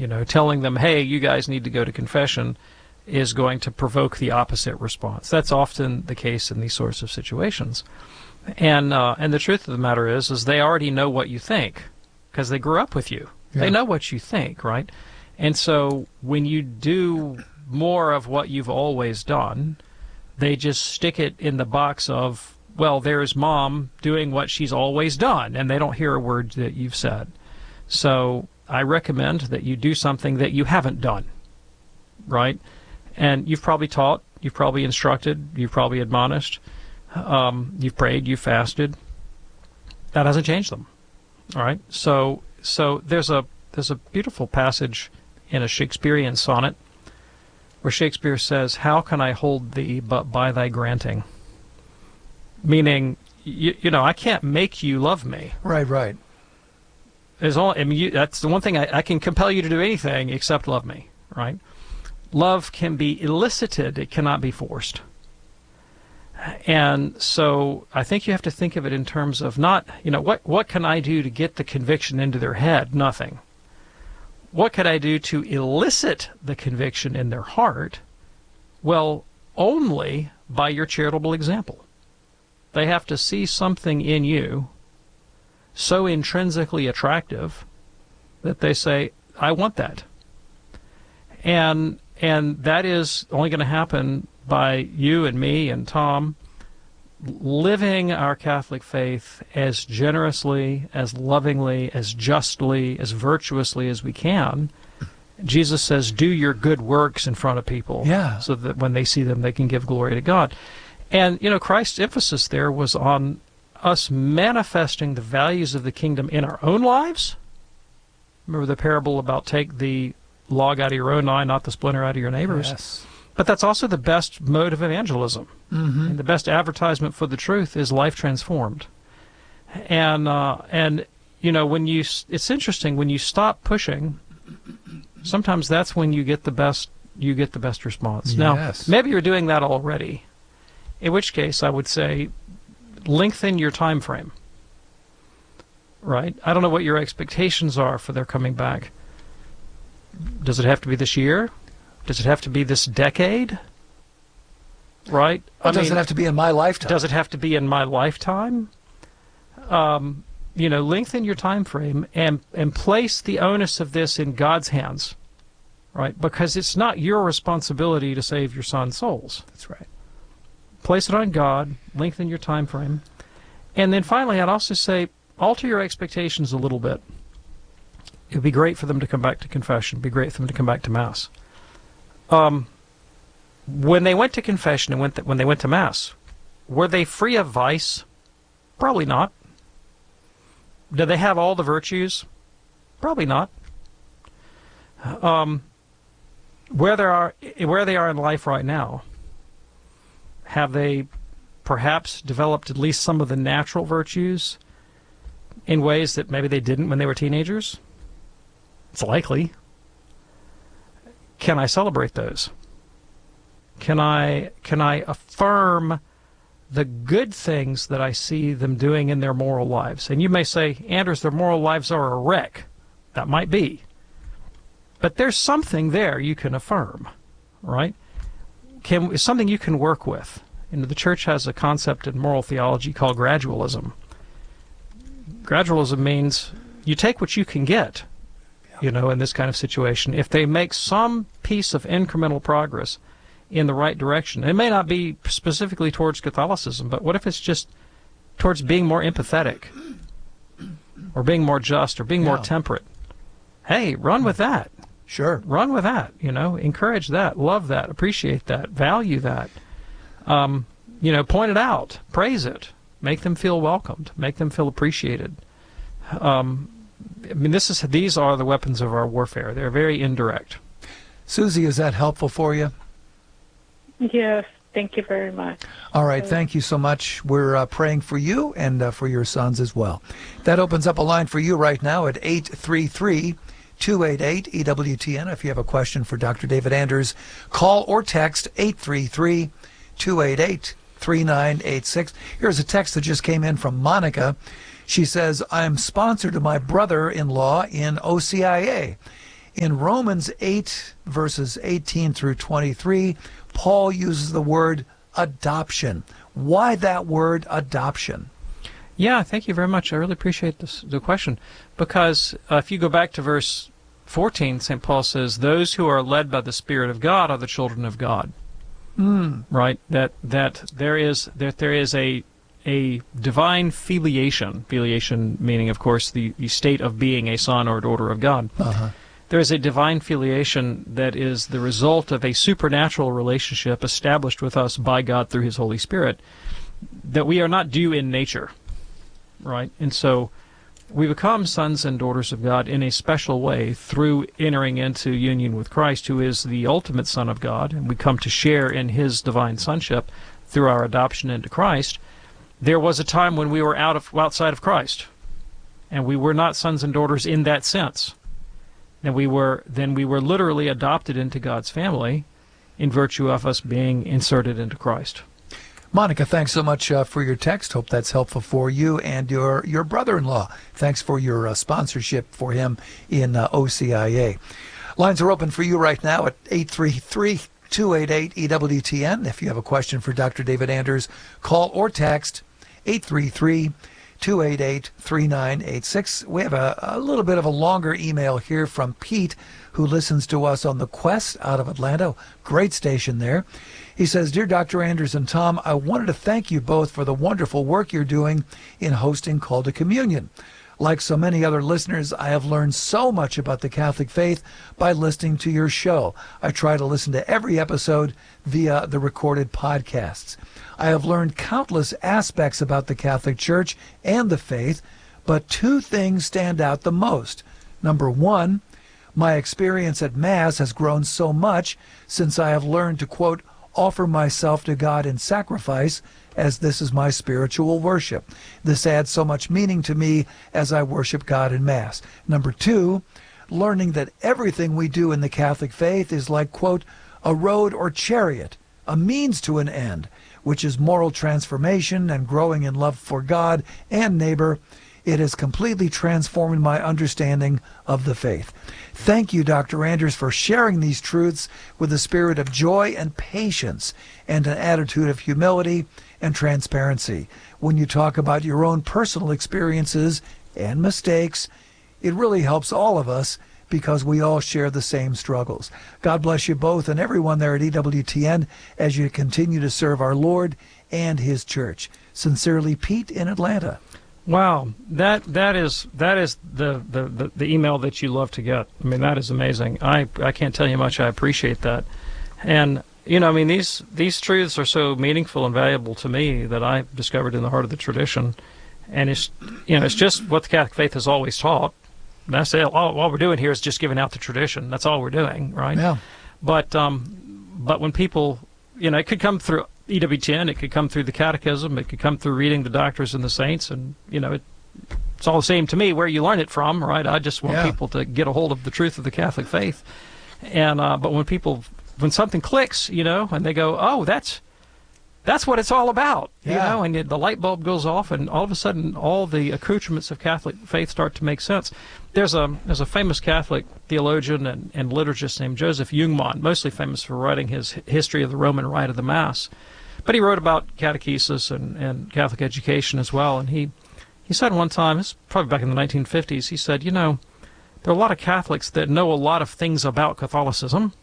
telling them, hey, you guys need to go to confession is going to provoke the opposite response. That's often the case in these sorts of situations. And the truth of the matter is they already know what you think because they grew up with you. Yeah. They know what you think, right? And so when you do more of what you've always done, they just stick it in the box of, well, there's Mom doing what she's always done, and they don't hear a word that you've said. So I recommend that you do something that you haven't done, right? And you've probably taught, you've probably instructed, you've probably admonished, you've prayed, you've fasted. That hasn't changed them, all right? So there's a beautiful passage in a Shakespearean sonnet where Shakespeare says, "How can I hold thee but by thy granting?" Meaning, I can't make you love me. Right. That's the one thing I can compel you to do anything except love me, right? Love can be elicited; it cannot be forced. And so I think you have to think of it in terms of not, what can I do to get the conviction into their head? Nothing. What could I do to elicit the conviction in their heart? Well, only by your charitable example. They have to see something in you so intrinsically attractive that they say, I want that. And that is only going to happen by you and me and Tom living our Catholic faith as generously, as lovingly, as justly, as virtuously as we can. Jesus says, do your good works in front of people, so that when they see them, they can give glory to God. And, Christ's emphasis there was on us manifesting the values of the kingdom in our own lives. Remember the parable about take the log out of your own eye, not the splinter out of your neighbor's. Yes. But that's also the best mode of evangelism. Mm-hmm. And the best advertisement for the truth is life transformed. And it's interesting when you stop pushing, sometimes that's when you get the best response. Yes. Now, maybe you're doing that already, in which case I would say lengthen your time frame. Right? I don't know what your expectations are for their coming back. Does it have to be this year? Does it have to be this decade? Right? Does it have to be in my lifetime? Does it have to be in my lifetime? Lengthen your time frame and place the onus of this in God's hands, right? Because it's not your responsibility to save your son's souls. That's right. Place it on God, lengthen your time frame. And then finally, I'd also say, alter your expectations a little bit. It would be great for them to come back to confession. It would be great for them to come back to Mass. When they went to confession and when they went to Mass, were they free of vice? Probably not. Did they have all the virtues? Probably not. Where they are in life right now, have they perhaps developed at least some of the natural virtues in ways that maybe they didn't when they were teenagers? It's likely. Can I celebrate those? Can I affirm the good things that I see them doing in their moral lives? And you may say, Anders, their moral lives are a wreck. That might be. But there's something there you can affirm, right? It's something you can work with. The Church has a concept in moral theology called gradualism. Gradualism means you take what you can get, in this kind of situation. If they make some piece of incremental progress in the right direction, it may not be specifically towards Catholicism, but what if it's just towards being more empathetic or being more just or being more temperate? Hey, run with that. Sure. Run with that, encourage that, love that, appreciate that, value that. Point it out, praise it, make them feel welcomed, make them feel appreciated. These are the weapons of our warfare. They're very indirect. Susie, is that helpful for you? Yes, thank you very much. All right, thank you so much. We're praying for you and for your sons as well. That opens up a line for you right now at 833-288-EWTN. If you have a question for Dr. David Anders, call or text 833-288-3986. Here's a text that just came in from Monica. She says, I'm sponsor to my brother-in-law in OCIA. In Romans 8, verses 18 through 23, Paul uses the word adoption. Why that word adoption? Yeah, thank you very much. I really appreciate the question, because if you go back to verse 14, St. Paul says, "Those who are led by the Spirit of God are the children of God." Right? That there is a divine filiation. Filiation meaning, of course, the state of being a son or daughter of God. There is a divine filiation that is the result of a supernatural relationship established with us by God through His Holy Spirit that we are not due in nature. Right? And so we become sons and daughters of God in a special way through entering into union with Christ, who is the ultimate Son of God, and we come to share in His divine sonship through our adoption into Christ. There was a time when we were outside of Christ, and we were not sons and daughters in that sense. And we were literally adopted into God's family in virtue of us being inserted into Christ. Monica, thanks so much for your text. Hope that's helpful for you and your brother-in-law. Thanks for your sponsorship for him in OCIA. Lines are open for you right now at 833-288-EWTN. If you have a question for Dr. David Anders, call or text 833-288-3986. We have a little bit of a longer email here from Pete, who listens to us on the Quest out of Atlanta. Great station there. He says, "Dear Dr. Anders and Tom, I wanted to thank you both for the wonderful work you're doing in hosting Call to Communion. Like so many other listeners, I have learned so much about the Catholic faith by listening to your show. I try to listen to every episode via the recorded podcasts. I have learned countless aspects about the Catholic Church and the faith, but two things stand out the most. Number one, my experience at Mass has grown so much since I have learned to, quote, offer myself to God in sacrifice, as this is my spiritual worship. This adds so much meaning to me as I worship God in Mass. Number two, learning that everything we do in the Catholic faith is like, quote, a road or chariot, a means to an end, which is moral transformation and growing in love for God and neighbor. It has completely transformed my understanding of the faith. Thank you, Dr. Anders, for sharing these truths with a spirit of joy and patience and an attitude of humility and transparency. When you talk about your own personal experiences and mistakes, it really helps all of us because we all share the same struggles. God bless you both and everyone there at EWTN as you continue to serve our Lord and His Church. Sincerely, Pete in Atlanta. Wow, that is the email that you love to get. I mean, that is amazing. I can't tell you how much I appreciate that. And I mean, these truths are so meaningful and valuable to me that I discovered in the heart of the tradition. And it's just what the Catholic faith has always taught. That's it. All we're doing here is just giving out the tradition. That's all we're doing, right? Yeah. But when people, it could come through EWTN, it could come through the Catechism, it could come through reading the Doctors and the Saints, and it's all the same to me where you learn it from, right? I just want people to get a hold of the truth of the Catholic faith, and but when something clicks, and they go, oh, that's what it's all about, and the light bulb goes off, and all of a sudden, all the accoutrements of Catholic faith start to make sense. There's a famous Catholic theologian and liturgist named Joseph Jungmann, mostly famous for writing his History of the Roman Rite of the Mass. But he wrote about catechesis and Catholic education as well. And he said one time, this is probably back in the 1950s, he said, there are a lot of Catholics that know a lot of things about Catholicism.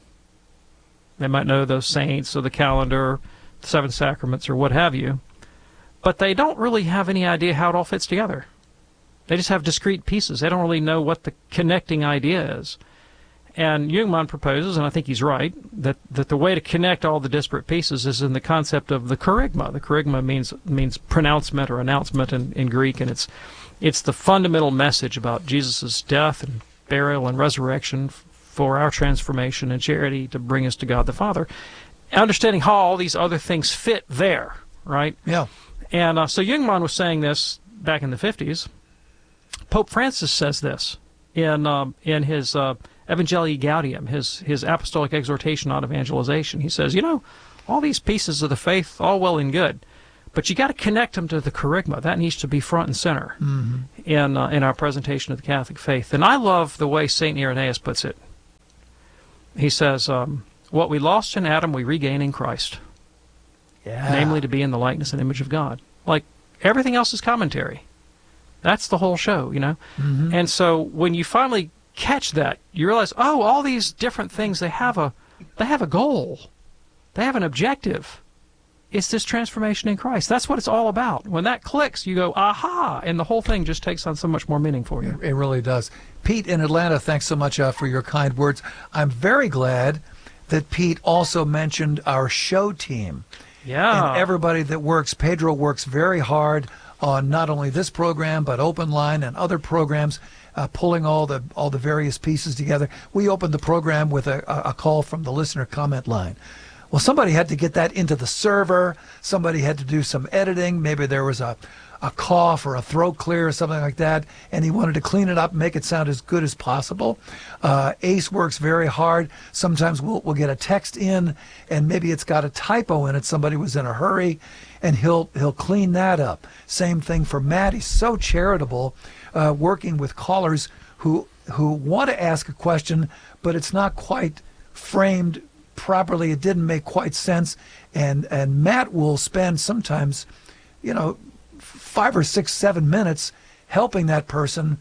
They might know the saints or the calendar, the seven sacraments or what have you, but they don't really have any idea how it all fits together. They just have discrete pieces. They don't really know what the connecting idea is. And Jungmann proposes, and I think he's right, that the way to connect all the disparate pieces is in the concept of the kerygma. The kerygma means pronouncement or announcement in Greek, and it's the fundamental message about Jesus' death and burial and resurrection for our transformation and charity to bring us to God the Father. Understanding how all these other things fit there, right? Yeah. And so Jungmann was saying this back in the 50s. Pope Francis says this in his Evangelii Gaudium, his apostolic exhortation on evangelization. He says, all these pieces of the faith, all well and good, but you got to connect them to the kerygma. That needs to be front and center in our presentation of the Catholic faith. And I love the way St. Irenaeus puts it. he says, what we lost in Adam, we regain in Christ. Yeah. Namely, to be in the likeness and image of God. Like, everything else is commentary. That's the whole show, you know? Mm-hmm. And so when you finally catch that, you realize, oh, all these different things, they have a goal. They have an objective. It's this transformation in Christ. That's what it's all about. When that clicks, you go, aha, and the whole thing just takes on so much more meaning for you. It really does. Pete in Atlanta, thanks so much for your kind words. I'm very glad that Pete also mentioned our show team. Yeah. And everybody that works. Pedro works very hard on not only this program, but Open Line and other programs, pulling all the various pieces together. We opened the program with a call from the listener comment line. Well, somebody had to get that into the server. Somebody had to do some editing. Maybe there was a cough or a throat clear or something like that, and he wanted to clean it up and make it sound as good as possible. Ace works very hard. Sometimes we'll get a text in, and maybe it's got a typo in it. Somebody was in a hurry, and he'll clean that up. Same thing for Matt. He's so charitable, working with callers who want to ask a question, but it's not quite framed properly. It didn't make quite sense, and Matt will spend sometimes, 5 or 6, 7 minutes helping that person,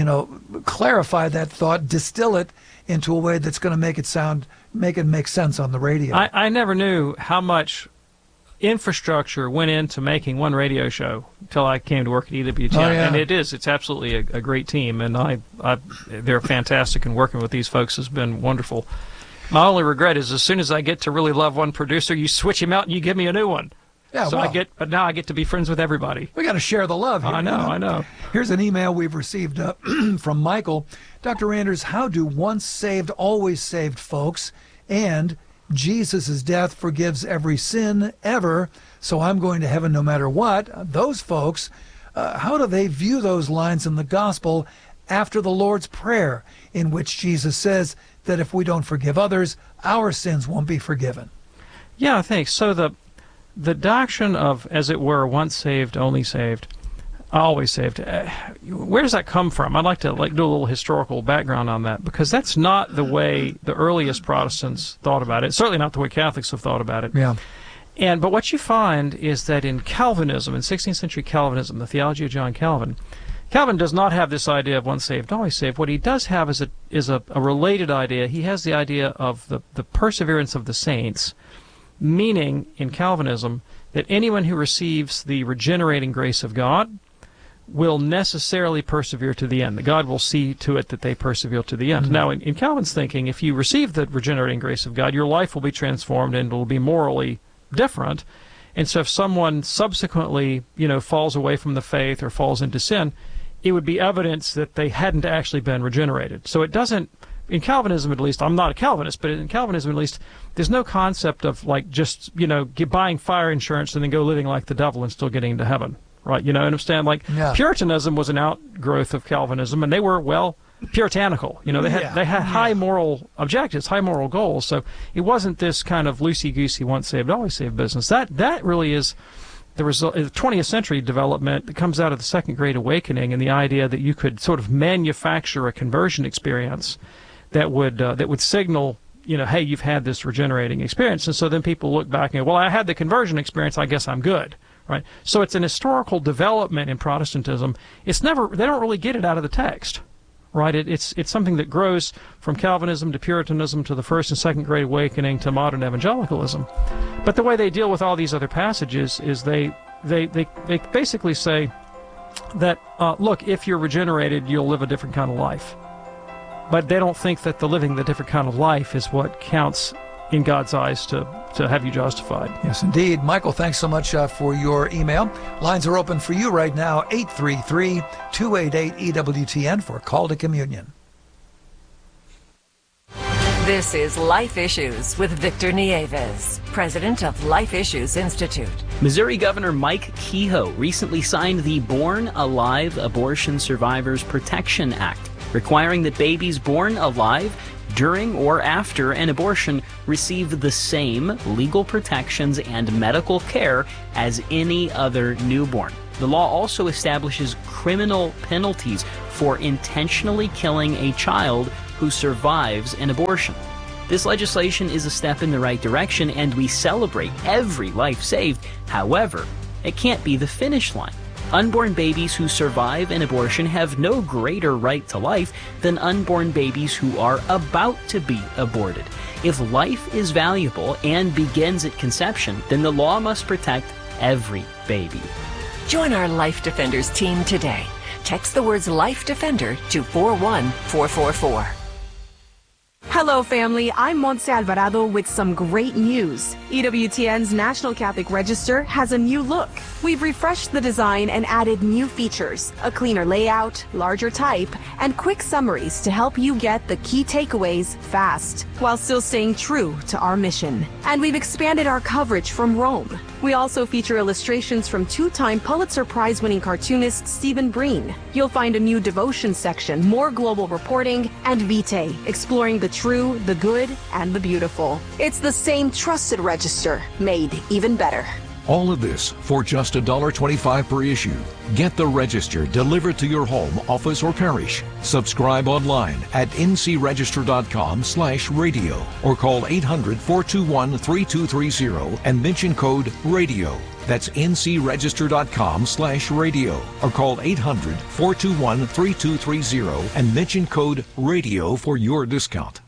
clarify that thought, distill it into a way that's going to make it make sense on the radio. I never knew how much infrastructure went into making one radio show until I came to work at EWTN. Oh, yeah. And it's absolutely a great team, and they're fantastic, and working with these folks has been wonderful. My only regret is as soon as I get to really love one producer, you switch him out and you give me a new one. Yeah, so but now I get to be friends with everybody. We got to share the love here. I know. Here's an email we've received from Michael. Dr. Anders, how do once saved, always saved folks and Jesus' death forgives every sin ever, so I'm going to heaven no matter what, those folks, how do they view those lines in the gospel after the Lord's Prayer, in which Jesus says that if we don't forgive others, our sins won't be forgiven? Yeah, thanks. So the doctrine of, as it were, once saved, only saved, always saved, where does that come from? I'd like to do a little historical background on that, because that's not the way the earliest Protestants thought about it. Certainly not the way Catholics have thought about it. Yeah. But what you find is that in Calvinism, in 16th century Calvinism, the theology of John Calvin, Calvin does not have this idea of once saved, always saved. What he does have is a related idea. He has the idea of the perseverance of the saints, meaning in Calvinism that anyone who receives the regenerating grace of God will necessarily persevere to the end. That God will see to it that they persevere to the end. Mm-hmm. Now, in Calvin's thinking, if you receive the regenerating grace of God, your life will be transformed and it will be morally different. And so if someone subsequently, falls away from the faith or falls into sin, it would be evidence that they hadn't actually been regenerated. So it doesn't, in Calvinism at least, I'm not a Calvinist, but in Calvinism at least, there's no concept of just, buying fire insurance and then go living like the devil and still getting into heaven, right? You understand? Puritanism was an outgrowth of Calvinism, and they were, puritanical. They had high moral objectives, high moral goals. So it wasn't this kind of loosey-goosey, once saved, always saved business. That really is the result, the 20th century development that comes out of the Second Great Awakening, and the idea that you could sort of manufacture a conversion experience that would signal, hey, you've had this regenerating experience. And so then people look back and go, I had the conversion experience, I guess I'm good, right? So it's an historical development in Protestantism. They don't really get it out of the text, right? It's something that grows from Calvinism to Puritanism to the First and Second Great Awakening to modern evangelicalism. But the way they deal with all these other passages is they basically say that, look, if you're regenerated, you'll live a different kind of life. But they don't think that living the different kind of life is what counts in God's eyes to have you justified. Yes, indeed. Michael, thanks so much for your email. Lines are open for you right now, 833-288-EWTN for Call to Communion. This is Life Issues with Victor Nieves, president of Life Issues Institute. Missouri Governor Mike Kehoe recently signed the Born Alive Abortion Survivors Protection Act, requiring that babies born alive during or after an abortion receive the same legal protections and medical care as any other newborn. The law also establishes criminal penalties for intentionally killing a child who survives an abortion. This legislation is a step in the right direction, and we celebrate every life saved. However, it can't be the finish line. Unborn babies who survive an abortion have no greater right to life than unborn babies who are about to be aborted. If life is valuable and begins at conception, then the law must protect every baby. Join our Life Defenders team today. Text the words Life Defender to 41444. Hello, family. I'm Montse Alvarado with some great news. EWTN's National Catholic Register has a new look. We've refreshed the design and added new features, a cleaner layout, larger type, and quick summaries to help you get the key takeaways fast, while still staying true to our mission. And we've expanded our coverage from Rome. We also feature illustrations from two-time Pulitzer Prize-winning cartoonist Stephen Breen. You'll find a new devotion section, more global reporting, and Vitae, exploring the true, the good, and the beautiful. It's the same trusted register, made even better. All of this for just $1.25 per issue. Get the Register delivered to your home, office, or parish. Subscribe online at ncregister.com/radio or call 800-421-3230 and mention code RADIO. That's ncregister.com/radio or call 800-421-3230 and mention code RADIO for your discount.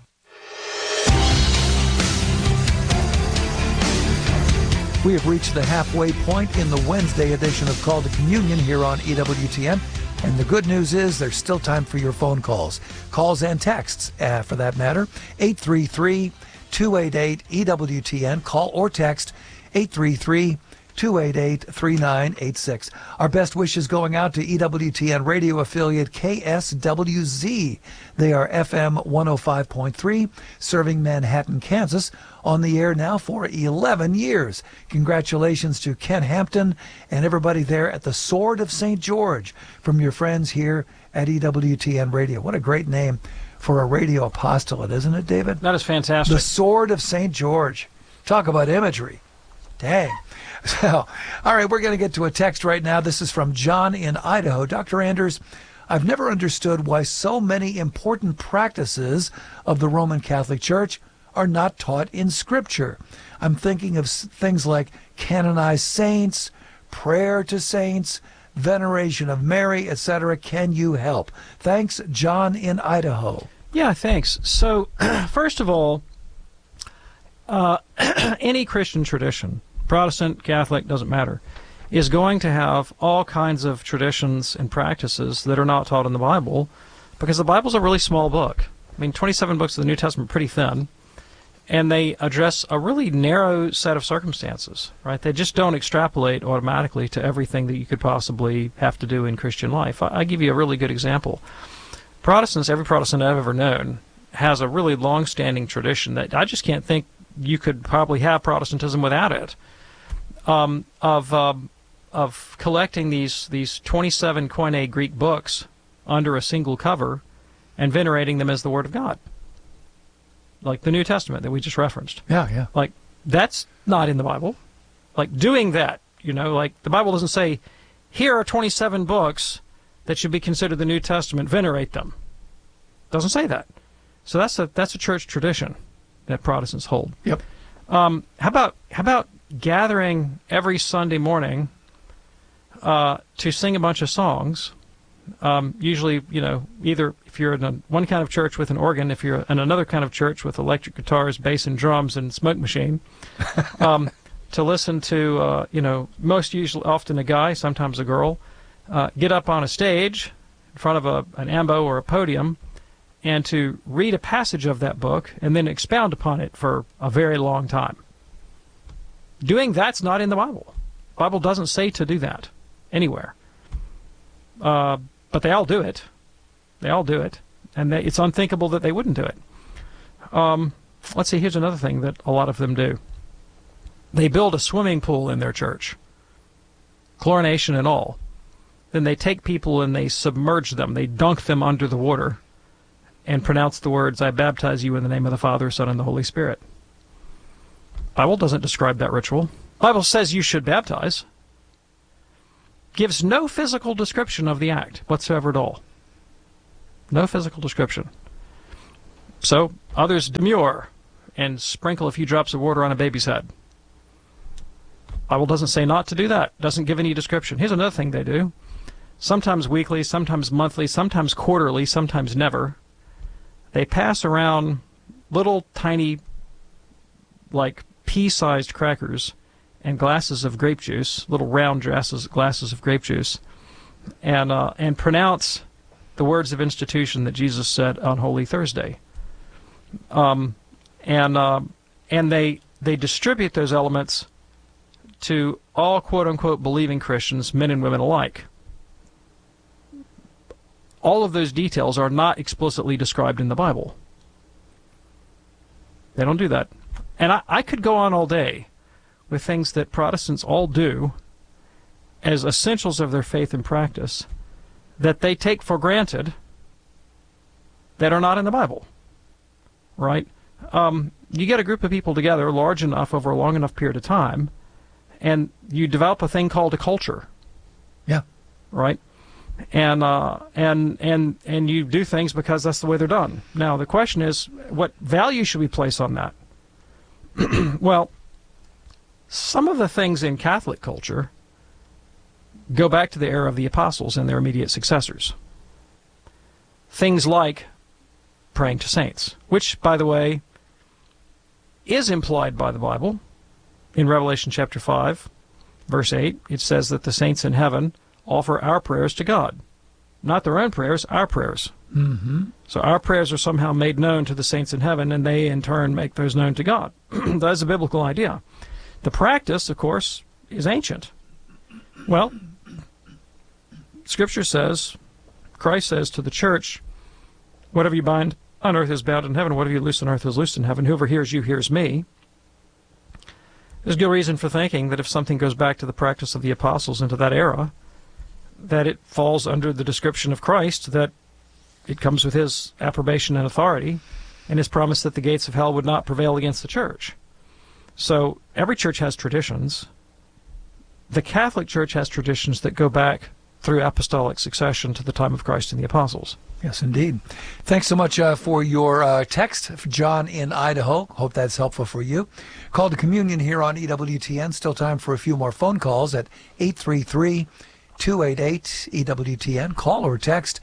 We have reached the halfway point in the Wednesday edition of Call to Communion here on EWTN. And the good news is there's still time for your phone calls. Calls and texts, for that matter. 833-288-EWTN. Call or text 833-288-3986. Our best wishes going out to EWTN radio affiliate KSWZ. They are FM 105.3, serving Manhattan, Kansas, on the air now for 11 years. Congratulations to Ken Hampton and everybody there at the Sword of St. George from your friends here at EWTN Radio. What a great name for a radio apostolate, isn't it, David? That is fantastic. The Sword of St. George. Talk about imagery. Dang. So, all right, we're going to get to a text right now. This is from John in Idaho. Dr. Anders, I've never understood why so many important practices of the Roman Catholic Church are not taught in Scripture. I'm thinking of things like canonized saints, prayer to saints, veneration of Mary, etc. Can you help? Thanks, John in Idaho. Yeah, thanks. So, first of all, any Christian tradition, Protestant, Catholic, doesn't matter, is going to have all kinds of traditions and practices that are not taught in the Bible, because the Bible's a really small book. I mean, 27 books of the New Testament are pretty thin, and they address a really narrow set of circumstances, right? They just don't extrapolate automatically to everything that you could possibly have to do in Christian life. I give you a really good example. Protestants, every Protestant I've ever known, has a really long-standing tradition that I just can't think you could probably have Protestantism without it, of collecting these 27 Koine Greek books under a single cover and venerating them as the Word of God, like the New Testament that we just referenced. Yeah. Like, that's not in the Bible. Like, doing that, like the Bible doesn't say, here are 27 books that should be considered the New Testament, venerate them. It doesn't say that. So that's a church tradition that Protestants hold. Yep. How about gathering every Sunday morning to sing a bunch of songs? Usually, either if you're in one kind of church with an organ, if you're in another kind of church with electric guitars, bass and drums and smoke machine, to listen to, most usually, often a guy, sometimes a girl, get up on a stage in front of an ambo or a podium and to read a passage of that book and then expound upon it for a very long time. Doing that's not in the Bible. The Bible doesn't say to do that anywhere. But they all do it. They all do it. And it's unthinkable that they wouldn't do it. Let's see, here's another thing that a lot of them do. They build a swimming pool in their church, chlorination and all. Then they take people and they submerge them. They dunk them under the water and pronounce the words, I baptize you in the name of the Father, Son, and the Holy Spirit. The Bible doesn't describe that ritual. The Bible says you should baptize. Gives no physical description of the act whatsoever at all. No physical description. So others demur. and sprinkle a few drops of water on a baby's head. Bible doesn't say not to do that. Doesn't give any description. Here's another thing they do. Sometimes weekly, sometimes monthly, sometimes quarterly, sometimes never. They pass around little tiny, like pea-sized crackers and glasses of grape juice, little round glasses of grape juice, and pronounce the words of institution that Jesus said on Holy Thursday. And they distribute those elements to all quote-unquote believing Christians, men and women alike. All of those details are not explicitly described in the Bible. They don't do that. And I could go on all day with things that Protestants all do as essentials of their faith and practice that they take for granted that are not in the Bible. Right? You get a group of people together large enough over a long enough period of time, and you develop a thing called a culture. Yeah. Right? And you do things because that's the way they're done. Now, the question is, what value should we place on that? Well, some of the things in Catholic culture go back to the era of the apostles and their immediate successors. Things like praying to saints, which, by the way, is implied by the Bible. In Revelation chapter 5, verse 8, it says that the saints in heaven offer our prayers to God. Not their own prayers, our prayers. Mm-hmm. So our prayers are somehow made known to the saints in heaven, and they in turn make those known to God. That is a biblical idea. The practice, of course, is ancient. Well, Scripture says, Christ says to the church, whatever you bind on earth is bound in heaven, whatever you loose on earth is loosed in heaven. Whoever hears you hears me. There's good reason for thinking that if something goes back to the practice of the apostles into that era, that it falls under the description of Christ, that it comes with his approbation and authority, and his promise that the gates of hell would not prevail against the church. So every church has traditions. The Catholic Church has traditions that go back through apostolic succession to the time of Christ and the apostles. Yes, indeed. Thanks so much for your text, John in Idaho. Hope that's helpful for you. Call to communion here on EWTN. Still time for a few more phone calls at 833-288-EWTN. Call or text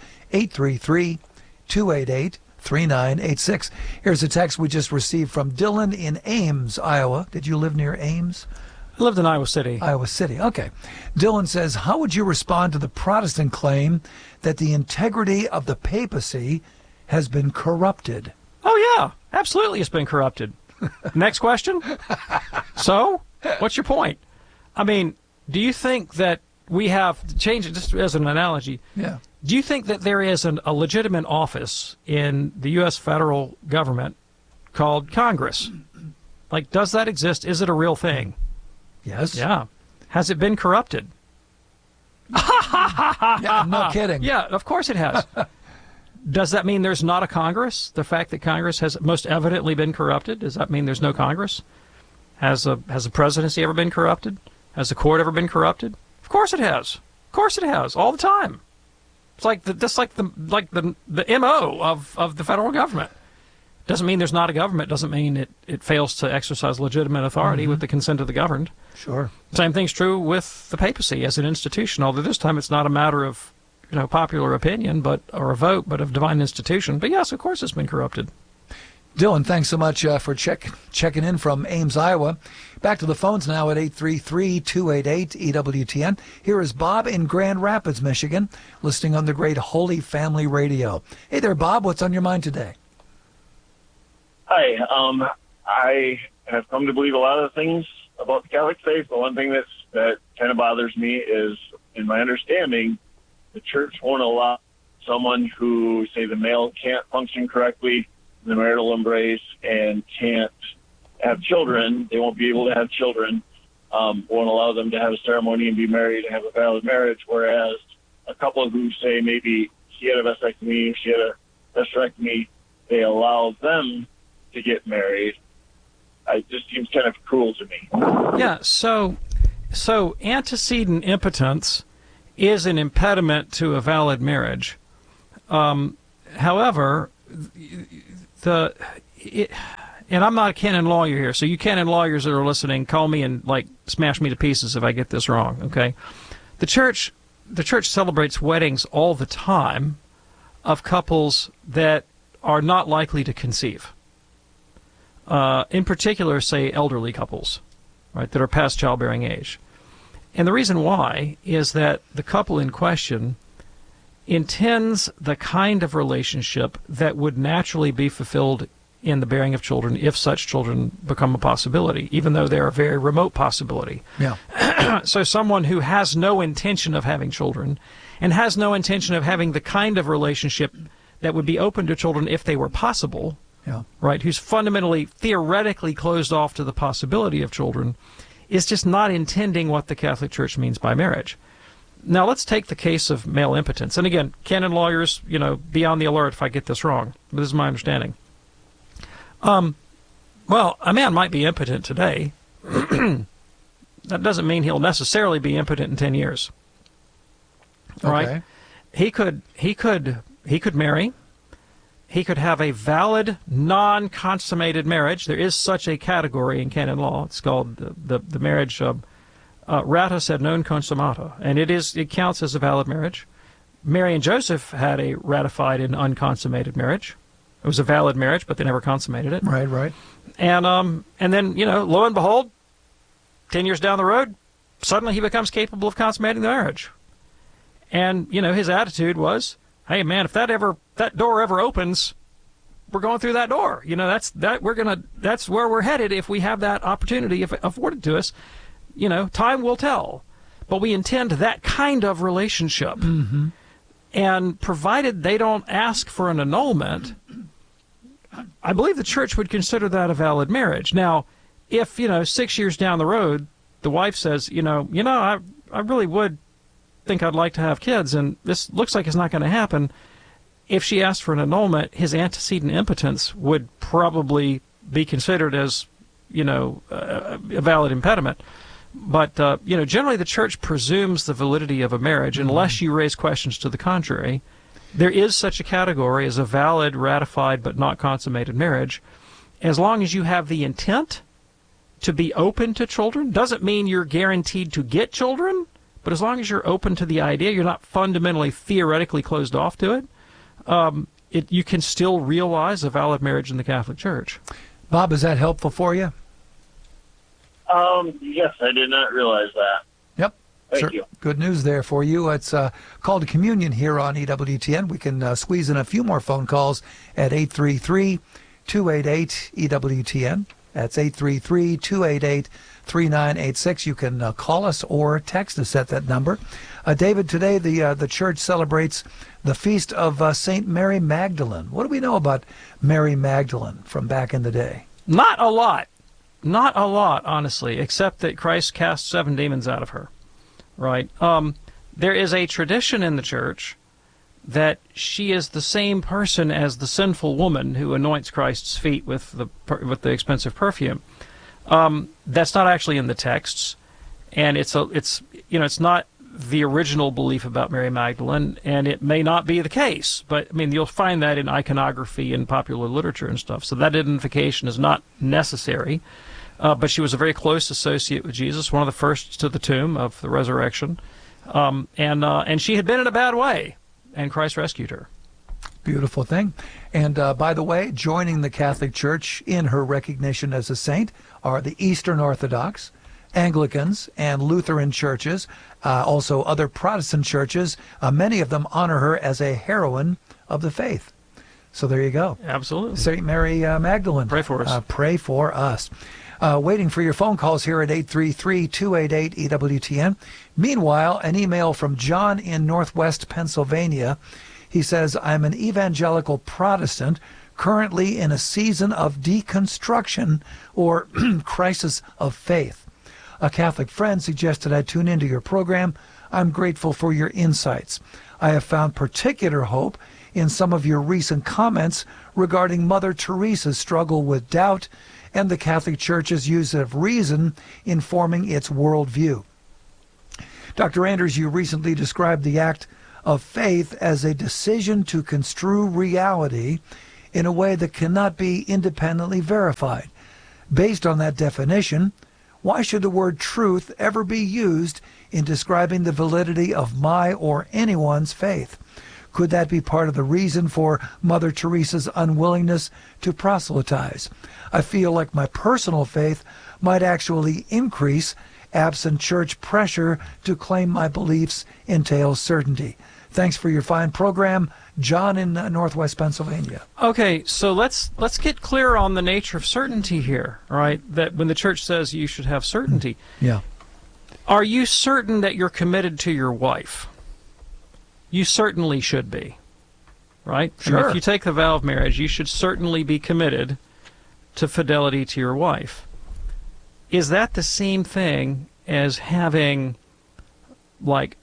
833-288-3986. Here's a text we just received from Dylan in Ames, Iowa. Did you live near Ames? I lived in Iowa City. Iowa City, okay. Dylan says, how would you respond to the Protestant claim that the integrity of the papacy has been corrupted? Oh, yeah, absolutely it's been corrupted. Next question? So, what's your point? I mean, do you think that we have, change it just as an analogy, yeah. Do you think that there is a legitimate office in the U.S. federal government called Congress? Like, does that exist? Is it a real thing? Yes. Yeah. Has it been corrupted? Yeah, no kidding. Yeah, of course it has. Does that mean there's not a Congress? The fact that Congress has most evidently been corrupted, does that mean there's no Congress? Has a presidency ever been corrupted? Has the court ever been corrupted? Of course it has. Of course it has. All the time. It's like the MO of the federal government. Doesn't mean there's not a government. Doesn't mean it fails to exercise legitimate authority with the consent of the governed. Sure. Same thing's true with the papacy as an institution, although this time it's not a matter of popular opinion or a vote, but of divine institution. But yes, of course it's been corrupted. Dylan, thanks so much for checking in from Ames, Iowa. Back to the phones now at 833-288-EWTN. Here is Bob in Grand Rapids, Michigan, listening on the great Holy Family Radio. Hey there, Bob. What's on your mind today? Hi. I have come to believe a lot of things about the Catholic faith. The one thing that kind of bothers me is, in my understanding, the church won't allow someone who, say, the male can't function correctly in the marital embrace and can't have children. They won't be able to have children. Won't allow them to have a ceremony and be married and have a valid marriage, whereas a couple who say maybe he had a vasectomy, she had a hysterectomy, they allow them to get married. It just seems kind of cruel to me. Yeah, so antecedent impotence is an impediment to a valid marriage. However, and I'm not a canon lawyer here, so you canon lawyers that are listening, call me and smash me to pieces if I get this wrong. Okay, the church celebrates weddings all the time of couples that are not likely to conceive. In particular, say elderly couples, right, that are past childbearing age. And the reason why is that the couple in question intends the kind of relationship that would naturally be fulfilled in the bearing of children if such children become a possibility, even though they're a very remote possibility. Yeah. So someone who has no intention of having children and has no intention of having the kind of relationship that would be open to children if they were possible, yeah, right, who's fundamentally, theoretically closed off to the possibility of children, is just not intending what the Catholic Church means by marriage. Now, let's take the case of male impotence. And again, canon lawyers, be on the alert if I get this wrong. But this is my understanding. Well, a man might be impotent today. That doesn't mean he'll necessarily be impotent in 10 years. Okay. Right? He could marry. He could have a valid, non-consummated marriage. There is such a category in canon law. It's called the marriage rata sed non consumata, and it counts as a valid marriage. Mary and Joseph had a ratified and unconsummated marriage. It was a valid marriage, but they never consummated it. Right. And then, lo and behold, 10 years down the road, suddenly he becomes capable of consummating the marriage. And, his attitude was, hey, man, if that door ever opens, we're going through that door. That's where we're headed if we have that opportunity afforded to us. Time will tell. But we intend that kind of relationship. Mm-hmm. And provided they don't ask for an annulment, I believe the church would consider that a valid marriage. Now, if, 6 years down the road, the wife says, I really would think I'd like to have kids, and this looks like it's not going to happen. If she asked for an annulment, his antecedent impotence would probably be considered as, a valid impediment. But, generally the church presumes the validity of a marriage unless you raise questions to the contrary. There is such a category as a valid, ratified, but not consummated marriage. As long as you have the intent to be open to children, doesn't mean you're guaranteed to get children, but as long as you're open to the idea, you're not fundamentally, theoretically closed off to it, you can still realize a valid marriage in the Catholic Church. Bob, is that helpful for you? Yes, I did not realize that. Yep. Thank you. Good news there for you. It's called to communion here on EWTN. We can squeeze in a few more phone calls at 833-288-EWTN. That's 833-288-3986. You can call us or text us at that number. David, today the church celebrates the feast of St. Mary Magdalene. What do we know about Mary Magdalene from back in the day? Not a lot. Not a lot, honestly, except that Christ cast 7 demons out of her. Right? There is a tradition in the church that she is the same person as the sinful woman who anoints Christ's feet with the expensive perfume. That's not actually in the texts, and it's not the original belief about Mary Magdalene, and it may not be the case. But you'll find that in iconography and popular literature and stuff. So that identification is not necessary. But she was a very close associate with Jesus, one of the first to the tomb of the resurrection, and she had been in a bad way, and Christ rescued her. Beautiful thing. And by the way, joining the Catholic Church in her recognition as a saint are the Eastern Orthodox, Anglicans, and Lutheran churches, also other Protestant churches. Many of them honor her as a heroine of the faith. So there you go. Absolutely. St. Mary Magdalene. Pray for us. Pray for us. Waiting for your phone calls here at 833-288-EWTN. Meanwhile, an email from John in Northwest Pennsylvania. He says, I'm an evangelical Protestant currently in a season of deconstruction or crisis of faith. A Catholic friend suggested I tune into your program. I'm grateful for your insights. I have found particular hope in some of your recent comments regarding Mother Teresa's struggle with doubt and the Catholic Church's use of reason in forming its worldview. Dr. Anders, you recently described the act of faith as a decision to construe reality in a way that cannot be independently verified. Based on that definition, why should the word truth ever be used in describing the validity of my or anyone's faith? Could that be part of the reason for Mother Teresa's unwillingness to proselytize? I feel like my personal faith might actually increase absent church pressure to claim my beliefs entails certainty. Thanks for your fine program, John in Northwest Pennsylvania. Okay, so let's get clear on the nature of certainty here, all right? That when the church says you should have certainty, Yeah. are you certain that you're committed to your wife? You certainly should be, right? Sure. I mean, if you take the vow of marriage, you should certainly be committed to fidelity to your wife. Is that the same thing as having, like,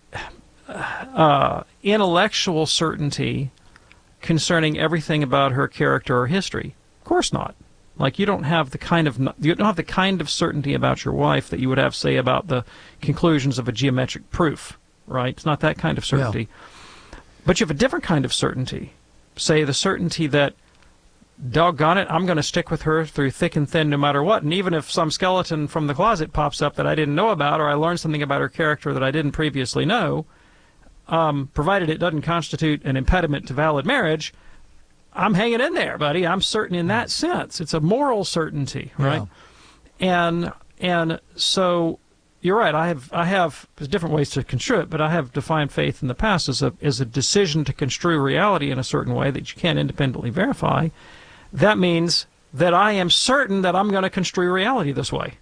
intellectual certainty concerning everything about her character or history? Of course not. Like, you don't have the kind of certainty about your wife that you would have, say, about the conclusions of a geometric proof, right? It's not that kind of certainty. Yeah. But you have a different kind of certainty. Say the certainty that, doggone it, I'm going to stick with her through thick and thin no matter what. And even if some skeleton from the closet pops up that I didn't know about, or I learned something about her character that I didn't previously know, provided it doesn't constitute an impediment to valid marriage, I'm hanging in there, buddy. I'm certain in that sense. It's a moral certainty, right? Yeah. And so you're right. I have there's different ways to construe it, but I have defined faith in the past as a decision to construe reality in a certain way that you can't independently verify. That means that I am certain that I'm going to construe reality this way.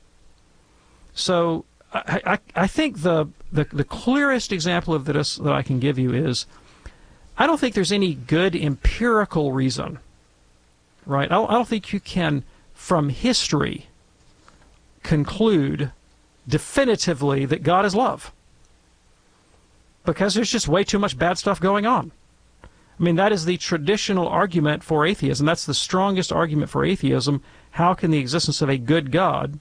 So I think the clearest example of this that I can give you is, I don't think there's any good empirical reason, right? I don't think you can, from history, conclude definitively that God is love, because there's just way too much bad stuff going on. I mean, that is the traditional argument for atheism. That's the strongest argument for atheism. How can the existence of a good God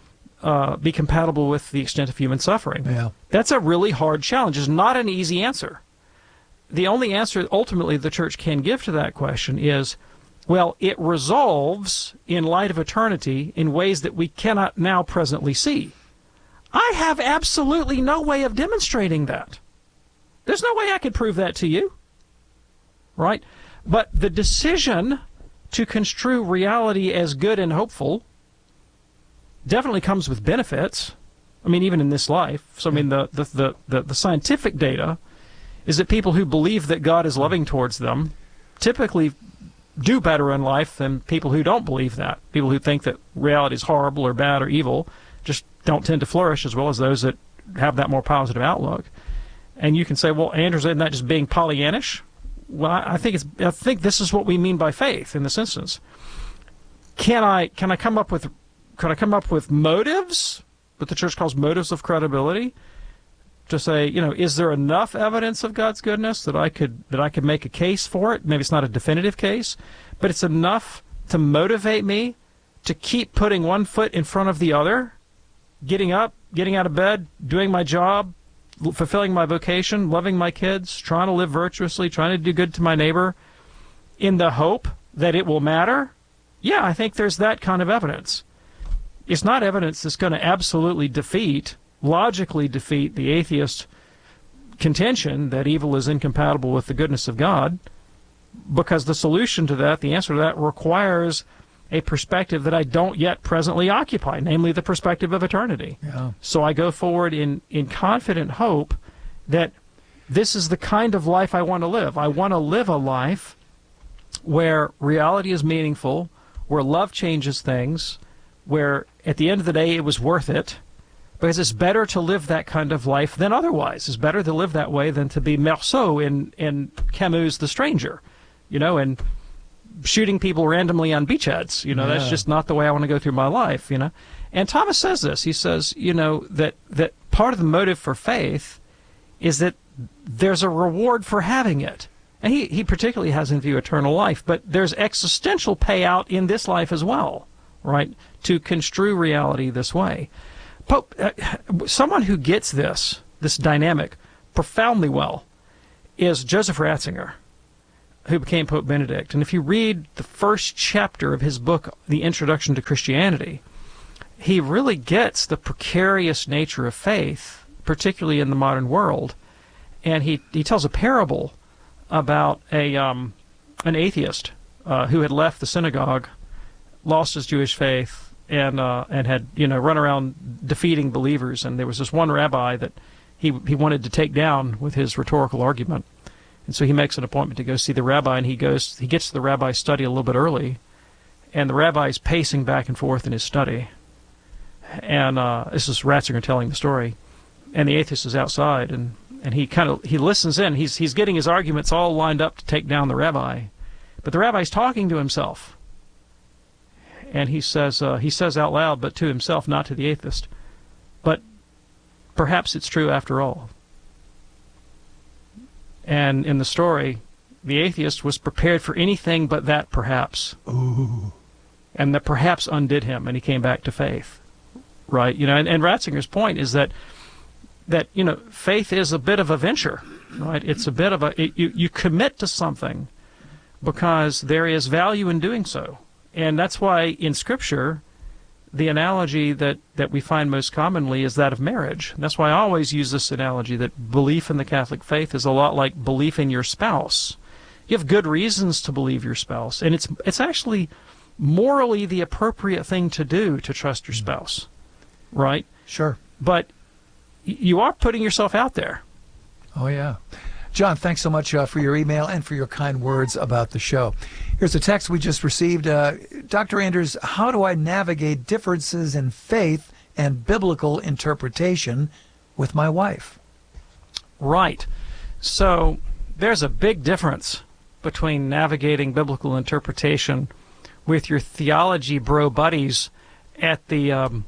be compatible with the extent of human suffering? Yeah. That's a really hard challenge. It's not an easy answer. The only answer ultimately the church can give to that question is, well, it resolves in light of eternity in ways that we cannot now presently see. I have absolutely no way of demonstrating that. There's no way I could prove that to you, right? But the decision to construe reality as good and hopeful definitely comes with benefits. I mean, even in this life. So, I mean, the scientific data is that people who believe that God is loving towards them typically do better in life than people who don't believe that. People who think that reality is horrible or bad or evil just don't tend to flourish as well as those that have that more positive outlook. And you can say, well, Andrew, isn't that just being Pollyannish? Well, I think this is what we mean by faith in this instance. Can I come up with motives, what the church calls motives of credibility, to say, is there enough evidence of God's goodness that I could make a case for it? Maybe it's not a definitive case, but it's enough to motivate me to keep putting one foot in front of the other, getting up, getting out of bed, doing my job, fulfilling my vocation, loving my kids, trying to live virtuously, trying to do good to my neighbor, in the hope that it will matter. Yeah, I think there's that kind of evidence. It's not evidence that's going to absolutely logically defeat the atheist contention that evil is incompatible with the goodness of God, because the solution to that, the answer to that, requires a perspective that I don't yet presently occupy, namely the perspective of eternity. Yeah. So I go forward in confident hope that this is the kind of life I want to live. I want to live a life where reality is meaningful, where love changes things, where at the end of the day it was worth it, because it's better to live that kind of life than otherwise. It's better to live that way than to be Meursault in Camus' The Stranger, and shooting people randomly on beachheads. That's just not the way I want to go through my life, And Thomas says this. He says, that part of the motive for faith is that there's a reward for having it. And he particularly has in view eternal life, but there's existential payout in this life as well, right, to construe reality this way. Someone who gets this dynamic profoundly well is Joseph Ratzinger, who became Pope Benedict. And if you read the first chapter of his book, The Introduction to Christianity, he really gets the precarious nature of faith, particularly in the modern world. And he tells a parable about an atheist who had left the synagogue, lost his Jewish faith, and had run around defeating believers. And there was this one rabbi that he wanted to take down with his rhetorical argument. And so he makes an appointment to go see the rabbi, and he gets to the rabbi's study a little bit early, and the rabbi's pacing back and forth in his study. And this is Ratzinger telling the story. And the atheist is outside, and he listens in. He's getting his arguments all lined up to take down the rabbi. But the rabbi's talking to himself. And he says out loud, but to himself, not to the atheist, but perhaps it's true after all. And in the story, the atheist was prepared for anything but that perhaps. Ooh. And that perhaps undid him, and he came back to faith. Right? And Ratzinger's point is that faith is a bit of a venture, right? It's a bit of you commit to something because there is value in doing so. And that's why in Scripture, the analogy that we find most commonly is that of marriage. And that's why I always use this analogy that belief in the Catholic faith is a lot like belief in your spouse. You have good reasons to believe your spouse, and it's actually morally the appropriate thing to do to trust your spouse, right? Sure. But you are putting yourself out there. Oh, yeah. John, thanks so much for your email and for your kind words about the show. Here's a text we just received. Dr. Anders, how do I navigate differences in faith and biblical interpretation with my wife? Right. So there's a big difference between navigating biblical interpretation with your theology bro buddies at the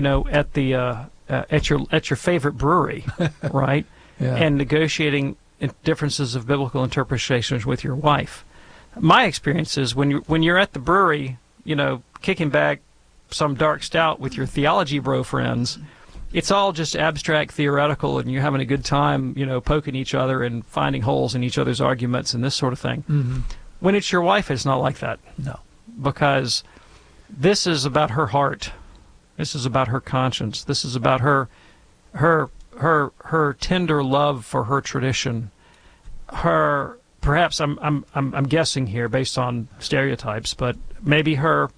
at your favorite brewery, right? Yeah. And negotiating differences of biblical interpretations with your wife. My experience is when you're at the brewery, kicking back some dark stout with your theology bro friends, it's all just abstract theoretical, and you're having a good time, poking each other and finding holes in each other's arguments and this sort of thing. Mm-hmm. When it's your wife, it's not like that. No. Because this is about her heart. This is about her conscience. This is about her tender love for her tradition. Perhaps I'm guessing here based on stereotypes, but maybe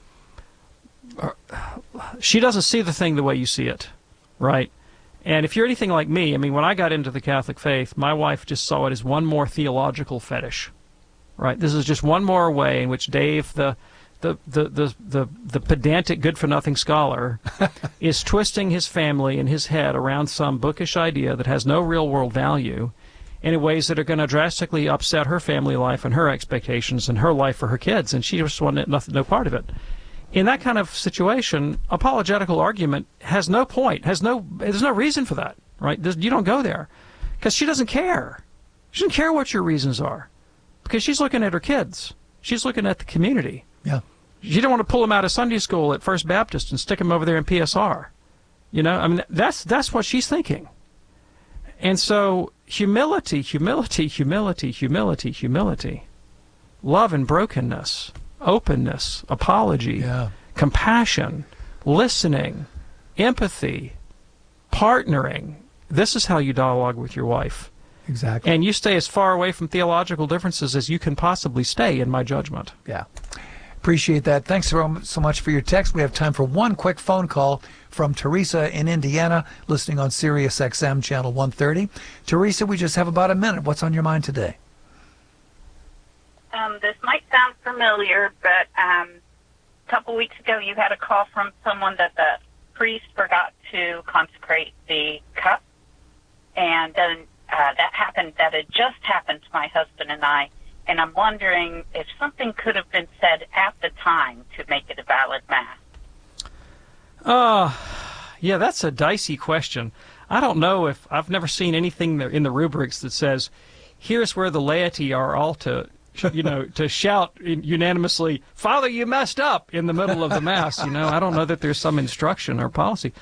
she doesn't see the thing the way you see it, right? And if you're anything like me, when I got into the Catholic faith, my wife just saw it as one more theological fetish, right? This is just one more way in which Dave, the pedantic good-for-nothing scholar, is twisting his family and his head around some bookish idea that has no real-world value in ways that are going to drastically upset her family life and her expectations and her life for her kids, and she just wanted no part of it. In that kind of situation, apologetical argument has no point, there's no reason for that, right? You don't go there, because she doesn't care. She doesn't care what your reasons are, because she's looking at her kids. She's looking at the community. Yeah. You don't want to pull them out of Sunday school at First Baptist and stick them over there in PSR. That's what she's thinking. And so humility, love and brokenness, openness, apology, compassion, listening, empathy, partnering. This is how you dialogue with your wife. Exactly. And you stay as far away from theological differences as you can possibly stay, in my judgment. Yeah. Appreciate that. Thanks so much for your text. We have time for one quick phone call from Teresa in Indiana, listening on Sirius XM channel 130. Teresa, we just have about a minute. What's on your mind today? This might sound familiar, but a couple weeks ago you had a call from someone that the priest forgot to consecrate the cup, and then that had just happened to my husband and I. And I'm wondering if something could have been said at the time to make it a valid Mass. Yeah, that's a dicey question. I don't know if I've never seen anything in the rubrics that says, here's where the laity are all to shout unanimously, Father, you messed up, in the middle of the Mass. I don't know that there's some instruction or policy.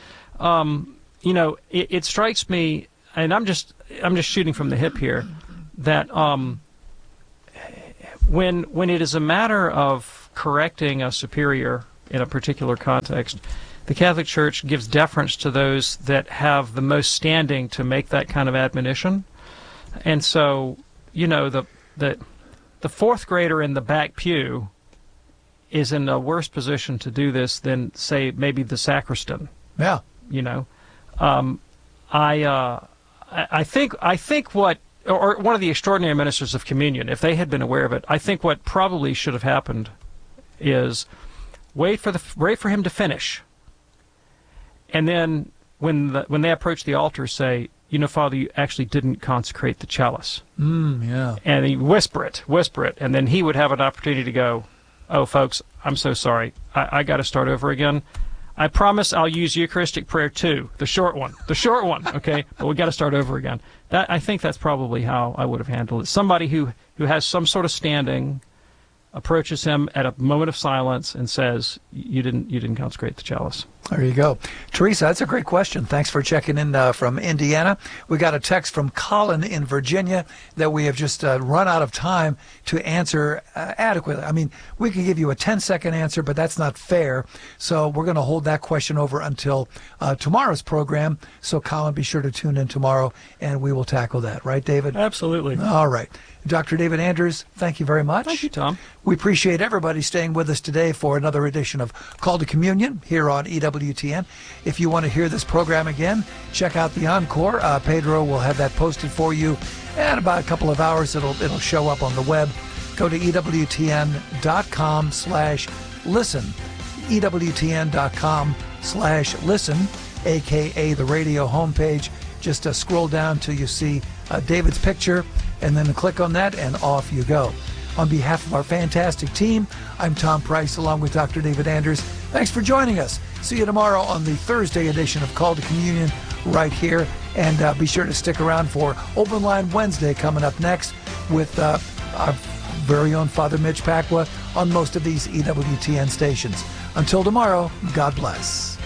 It strikes me, and I'm just shooting from the hip here, that when it is a matter of correcting a superior in a particular context, the Catholic Church gives deference to those that have the most standing to make that kind of admonition. And so, the fourth grader in the back pew is in a worse position to do this than, say, maybe the sacristan. Yeah. I think what, or one of the extraordinary ministers of communion, if they had been aware of it, I think what probably should have happened is wait for him to finish, and then when they approach the altar, say, Father, you actually didn't consecrate the chalice. Yeah. And he whisper it, and then he would have an opportunity to go, oh, folks, I'm so sorry. I got to start over again. I promise I'll use Eucharistic prayer too, the short one, okay? But we got to start over again. I think that's probably how I would have handled it. Somebody who has some sort of standing approaches him at a moment of silence and says, you didn't consecrate the chalice. There you go. Teresa, that's a great question. Thanks for checking in from Indiana. We got a text from Colin in Virginia that we have just run out of time to answer adequately. I mean, we could give you a 10-second answer, but that's not fair. So we're going to hold that question over until tomorrow's program. So, Colin, be sure to tune in tomorrow, and we will tackle that. Right, David? Absolutely. All right. Dr. David Anders, thank you very much. Thank you, Tom. We appreciate everybody staying with us today for another edition of Call to Communion here on EWTN. If you want to hear this program again, check out the Encore. Pedro will have that posted for you in about a couple of hours. It'll show up on the web. Go to EWTN.com/listen. EWTN.com/listen, a.k.a. the radio homepage. Just scroll down till you see David's picture, and then click on that, and off you go. On behalf of our fantastic team, I'm Tom Price, along with Dr. David Anders. Thanks for joining us. See you tomorrow on the Thursday edition of Call to Communion right here. And be sure to stick around for Open Line Wednesday coming up next with our very own Father Mitch Pacwa on most of these EWTN stations. Until tomorrow, God bless.